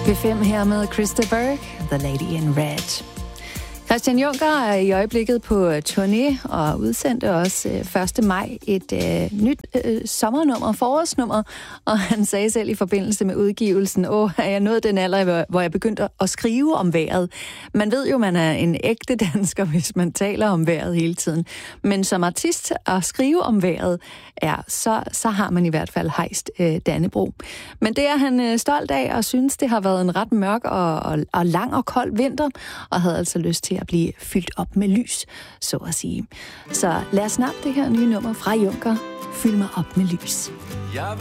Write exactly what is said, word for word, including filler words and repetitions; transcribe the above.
B fem her med Krista Berg, The Lady in Red. Christian Juncker er i øjeblikket på turné og udsendte også første maj et øh, nyt øh, sommernummer, forårsnummer, og han sagde selv i forbindelse med udgivelsen, åh, er jeg nået den alder, hvor jeg begyndte at skrive om vejret. Man ved jo, man er en ægte dansker, hvis man taler om vejret hele tiden. Men som artist at skrive om vejret, ja, så, så har man i hvert fald hejst øh, Dannebrog. Men det er han øh, stolt af, og synes, det har været en ret mørk og, og, og lang og kold vinter, og havde altså lyst til at blive fyldt op med lys, så at sige. Så lad os snappe det her nye nummer fra Juncker. Fyld mig op med lys.